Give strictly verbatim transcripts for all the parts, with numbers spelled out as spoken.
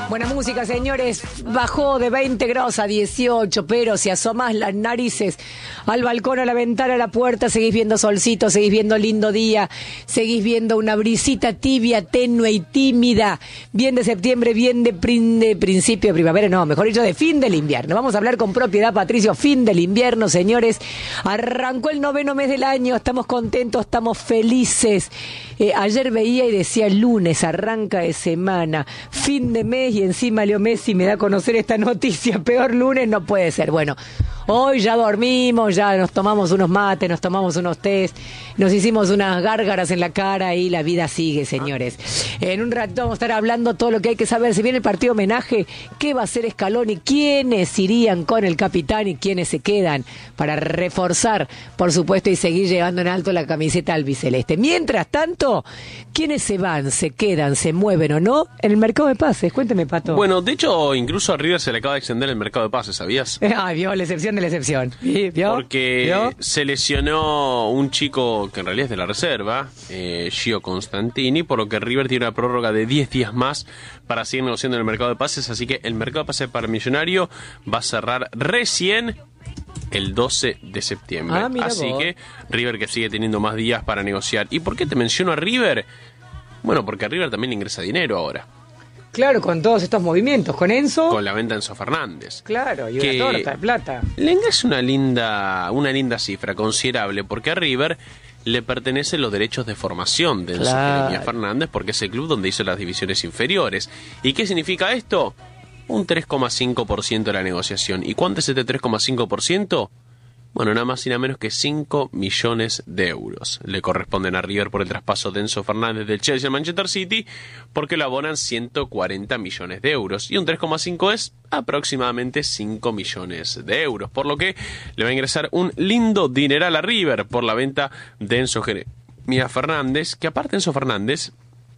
Buena música, señores. Bajó de veinte grados a dieciocho, pero si asomás las narices al balcón, a la ventana, a la puerta, seguís viendo solcito, seguís viendo lindo día, seguís viendo una brisita tibia, tenue y tímida. Bien de septiembre, bien de, prin- de principio de primavera, no, mejor dicho, de fin del invierno. Vamos a hablar con propiedad, Patricio, fin del invierno, señores. Arrancó el noveno mes del año, estamos contentos, estamos felices. Eh, ayer veía y decía el lunes, arranca de semana, fin de mes, y encima Leo Messi me da a conocer esta noticia. Peor lunes no puede ser. Bueno, hoy ya dormimos, ya nos tomamos unos mates, nos tomamos unos tés, nos hicimos unas gárgaras en la cara y la vida sigue, señores. En un rato vamos a estar hablando todo lo que hay que saber. Si viene el partido homenaje, ¿qué va a hacer Scaloni? ¿Quiénes irían con el capitán y quiénes se quedan para reforzar, por supuesto, y seguir llevando en alto la camiseta albiceleste? Mientras tanto, ¿quiénes se van, se quedan, se mueven o no en el mercado de pases? Cuénteme, Pato. Bueno, de hecho, incluso a River se le acaba de extender el mercado de pases, ¿sabías? Ah, vio, la excepción de la excepción. ¿Vio? Porque ¿Vio? se lesionó un chico que en realidad es de la reserva, eh, Gio Constantini, por lo que River tiene una prórroga de diez días más para seguir negociando en el mercado de pases, así que el mercado de pases para Millonario va a cerrar recién el doce de septiembre. Ah, mira así vos. que River que sigue teniendo más días para negociar. ¿Y por qué te menciono a River? Bueno, porque a River también le ingresa dinero ahora, Claro, con todos estos movimientos, con Enzo. con la venta de Enzo Fernández. Claro, y Que una torta de plata. Le ingresa una linda, una linda cifra, considerable, porque a River le pertenecen los derechos de formación de Enzo Claro. Jeremías Fernández, porque es el club donde hizo las divisiones inferiores. ¿Y qué significa esto? Un tres coma cinco por ciento de la negociación. ¿Y cuánto es este tres coma cinco por ciento? Bueno, nada más y nada menos que cinco millones de euros. Le corresponden a River por el traspaso de Enzo Fernández del Chelsea al Manchester City, porque lo abonan ciento cuarenta millones de euros. Y un tres coma cinco es aproximadamente cinco millones de euros. Por lo que le va a ingresar un lindo dineral a River por la venta de Enzo Jeremías Fernández, que aparte Enzo Fernández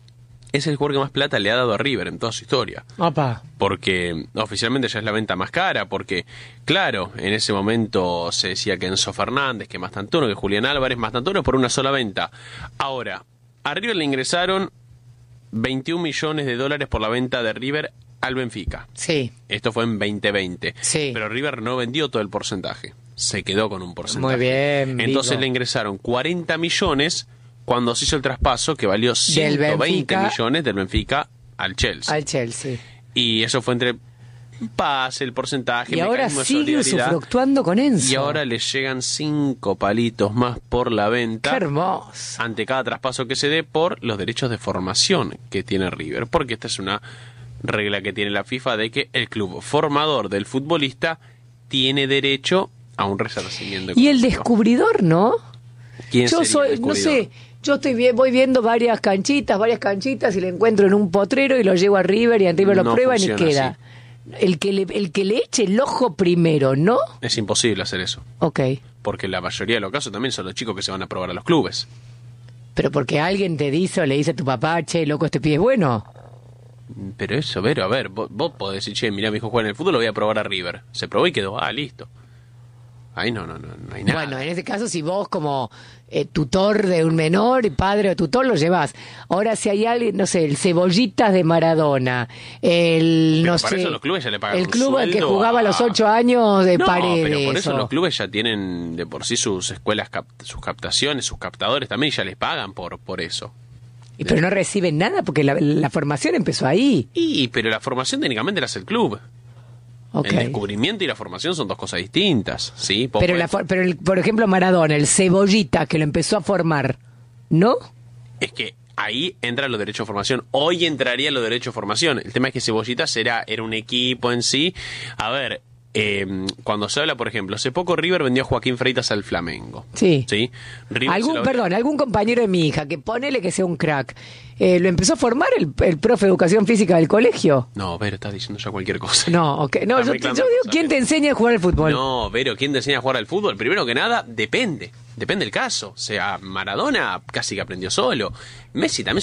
es el jugador que más plata le ha dado a River en toda su historia. Opa. Porque oficialmente ya es la venta más cara, porque, claro, en ese momento se decía que Enzo Fernández, que Mastantuono, que Julián Álvarez, Mastantuono por una sola venta. Ahora, a River le ingresaron veintiún millones de dólares por la venta de River al Benfica. Sí. Esto fue en veinte veinte. Sí. Pero River no vendió todo el porcentaje. Se quedó con un porcentaje. Muy bien, Entonces Vigo. le ingresaron cuarenta millones cuando se hizo el traspaso, que valió ciento veinte Benfica millones del Benfica al Chelsea. Al Chelsea. Y eso fue entre pase, el porcentaje, Y ahora mecanismo de sigue solidaridad. usufructuando con Enzo. Y ahora le llegan cinco palitos más por la Qué venta hermoso. ante cada traspaso que se dé por los derechos de formación que tiene River. Porque esta es una regla que tiene la FIFA de que el club formador del futbolista tiene derecho a un resarcimiento Y el económico. descubridor, ¿no? ¿Quién Yo sería soy, el no descubridor? sé, yo estoy vi- voy viendo varias canchitas, varias canchitas y le encuentro en un potrero y lo llevo a River y a River lo No prueban y funciona queda. El que, le, el que le eche el ojo primero, ¿no? Es imposible hacer eso. Ok. Porque la mayoría de los casos también son los chicos que se van a probar a los clubes. Pero porque alguien te dice o le dice a tu papá, che, loco, este pibe es bueno. Pero eso, Vero, a ver, vos, vos podés decir, che, mirá, mi hijo juega en el fútbol, lo voy a probar a River. Se probó y quedó, ah, listo. Ahí no, no, no, no hay nada. Bueno, en ese caso, si vos como eh, tutor de un menor y padre o tutor lo llevas. Ahora, si hay alguien, no sé, el Cebollitas de Maradona, el, Pero no para sé, eso los clubes ya le pagan el un club al que sueldo jugaba a los ocho años de No, Paredes. pero por eso o- los clubes ya tienen de por sí sus escuelas, cap- sus captaciones, sus captadores también, y ya les pagan por, por eso. Y pero no reciben nada porque la, la formación empezó ahí. Y, pero la formación técnicamente la hace el club. Ok. El descubrimiento y la formación son dos cosas distintas, ¿sí? Vos Pero, podés- la, for- pero el- por ejemplo, Maradona, el Cebollita que lo empezó a formar, ¿no? Es que ahí entran los derechos de formación. Hoy entraría los derechos de formación. El tema es que Cebollitas era, era un equipo en sí. A ver, eh, cuando se habla, por ejemplo, hace poco River vendió a Joaquín Freitas al Flamengo. Sí. ¿Sí? River se Algún, lo- perdón, algún compañero de mi hija que ponele que sea un crack, eh, ¿lo empezó a formar el, el profe de educación física del colegio? No, Vero, estás diciendo ya cualquier cosa. No, ok. No, Estás yo, mezclando yo digo, cosas, ¿quién te Vero. enseña a jugar al fútbol? No, Vero, ¿quién te enseña a jugar al fútbol? Primero que nada, depende. Depende del caso. O sea, Maradona casi que aprendió solo. Messi también